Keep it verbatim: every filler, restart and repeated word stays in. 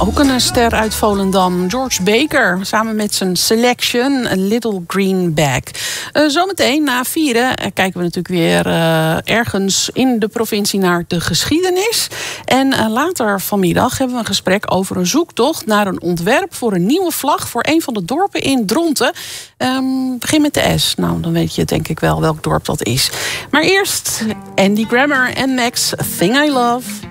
ook een ster uit Volendam. George Baker, samen met zijn Selection, A Little Green Bag. Uh, zometeen na vieren uh, kijken we natuurlijk weer uh, ergens in de provincie naar de geschiedenis. En uh, later vanmiddag hebben we een gesprek over een zoektocht naar een ontwerp voor een nieuwe vlag voor een van de dorpen in Dronten. Um, begin met de S. Nou, dan weet je denk ik wel welk dorp dat is. Maar eerst Andy Grammer en Max, Thing I Love.